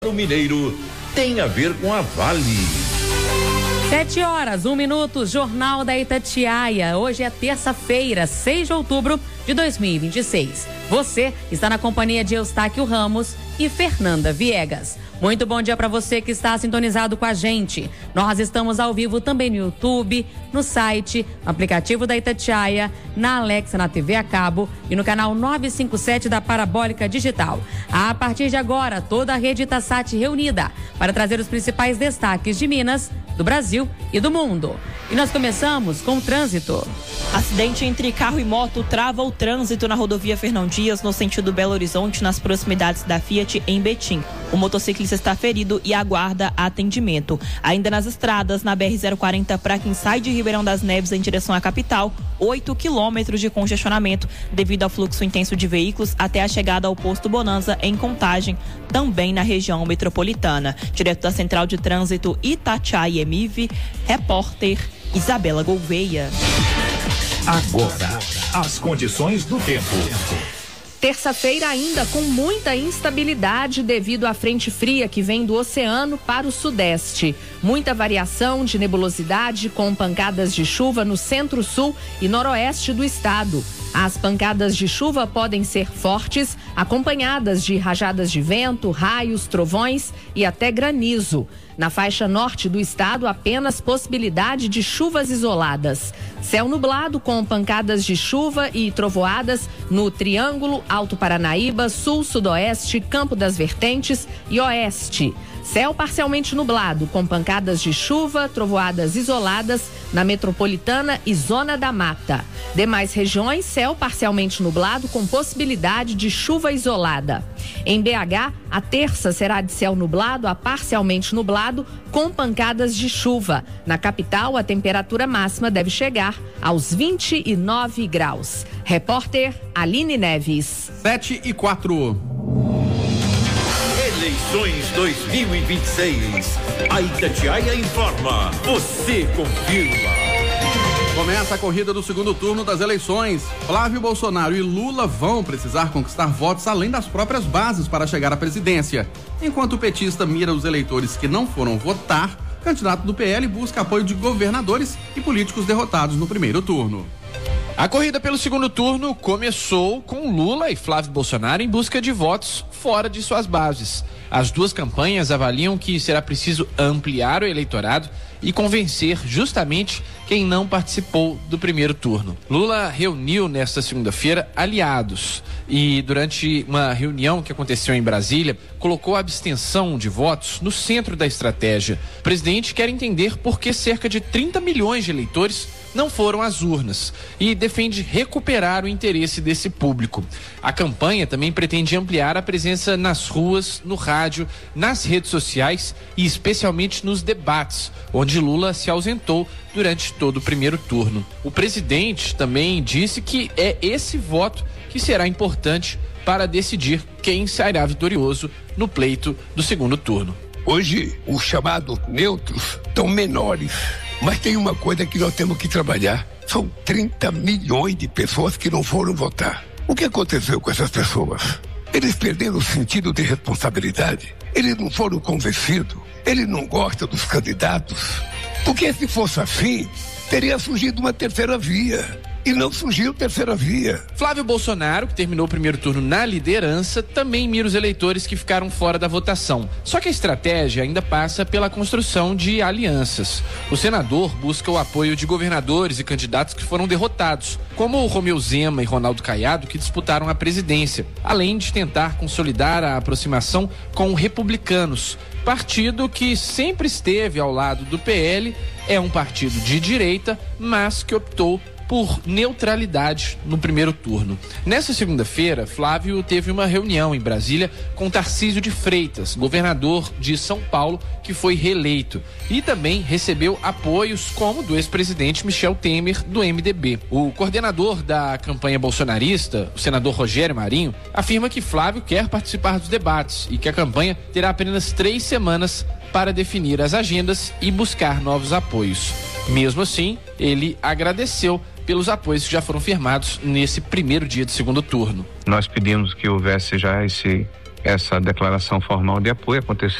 O Mineiro tem a ver com a Vale. 7h01, Jornal da Itatiaia. Hoje é terça-feira, 6 de outubro de 2026. Você está na companhia de Eustáquio Ramos e Fernanda Viegas. Muito bom dia para você que está sintonizado com a gente. Nós estamos ao vivo também no YouTube, no site, no aplicativo da Itatiaia, na Alexa, na TV a cabo e no canal 957 da Parabólica Digital. A partir de agora, toda a rede Itasat reunida para trazer os principais destaques de Minas, do Brasil e do mundo. E nós começamos com o trânsito. Acidente entre carro e moto trava o trânsito na rodovia Fernão Dias, no sentido Belo Horizonte, nas proximidades da Fiat, em Betim. O motociclista está ferido e aguarda atendimento. Ainda nas estradas, na BR-040, para quem sai de Ribeirão das Neves em direção à capital, 8 quilômetros de congestionamento devido ao fluxo intenso de veículos até a chegada ao posto Bonanza, em Contagem, também na região metropolitana. Direto da Central de Trânsito Itatiaia Emive, repórter Isabela Gouveia. Agora, as condições do tempo. Terça-feira ainda com muita instabilidade devido à frente fria que vem do oceano para o sudeste. Muita variação de nebulosidade com pancadas de chuva no centro-sul e noroeste do estado. As pancadas de chuva podem ser fortes, acompanhadas de rajadas de vento, raios, trovões e até granizo. Na faixa norte do estado, apenas possibilidade de chuvas isoladas. Céu nublado com pancadas de chuva e trovoadas no Triângulo, Alto Paranaíba, Sul, Sudoeste, Campo das Vertentes e Oeste. Céu parcialmente nublado, com pancadas de chuva, trovoadas isoladas na Metropolitana e Zona da Mata. Demais regiões, céu parcialmente nublado, com possibilidade de chuva isolada. Em BH, a terça será de céu nublado a parcialmente nublado, com pancadas de chuva. Na capital, a temperatura máxima deve chegar aos 29 graus. Repórter Aline Neves. 7h04. Eleições 2026. A Itatiaia informa. Você confirma. Começa a corrida do segundo turno das eleições. Flávio Bolsonaro e Lula vão precisar conquistar votos além das próprias bases para chegar à presidência. Enquanto o petista mira os eleitores que não foram votar, o candidato do PL busca apoio de governadores e políticos derrotados no primeiro turno. A corrida pelo segundo turno começou com Lula e Flávio Bolsonaro em busca de votos fora de suas bases. As duas campanhas avaliam que será preciso ampliar o eleitorado e convencer justamente quem não participou do primeiro turno. Lula reuniu nesta segunda-feira aliados e, durante uma reunião que aconteceu em Brasília, colocou a abstenção de votos no centro da estratégia. O presidente quer entender por que cerca de 30 milhões de eleitores não foram às urnas e defende recuperar o interesse desse público. A campanha também pretende ampliar a presença nas ruas, no rádio, nas redes sociais e especialmente nos debates, onde Lula se ausentou durante todo o primeiro turno. O presidente também disse que é esse voto que será importante para decidir quem sairá vitorioso no pleito do segundo turno. Hoje, os chamados neutros estão menores. Mas tem uma coisa que nós temos que trabalhar. São 30 milhões de pessoas que não foram votar. O que aconteceu com essas pessoas? Eles perderam o sentido de responsabilidade. Eles não foram convencidos. Eles não gostam dos candidatos. Porque se fosse assim, teria surgido uma terceira via. E não surgiu terceira via. Flávio Bolsonaro, que terminou o primeiro turno na liderança, também mira os eleitores que ficaram fora da votação. Só que a estratégia ainda passa pela construção de alianças. O senador busca o apoio de governadores e candidatos que foram derrotados, como o Romeu Zema e Ronaldo Caiado, que disputaram a presidência, além de tentar consolidar a aproximação com republicanos, partido que sempre esteve ao lado do PL, é um partido de direita, mas que optou por neutralidade no primeiro turno. Nessa segunda-feira, Flávio teve uma reunião em Brasília com Tarcísio de Freitas, governador de São Paulo, que foi reeleito, e também recebeu apoios como do ex-presidente Michel Temer, do MDB. O coordenador da campanha bolsonarista, o senador Rogério Marinho, afirma que Flávio quer participar dos debates e que a campanha terá apenas 3 semanas para definir as agendas e buscar novos apoios. Mesmo assim, ele agradeceu pelos apoios que já foram firmados nesse primeiro dia do segundo turno. Nós pedimos que houvesse já esse essa declaração formal de apoio aconteceu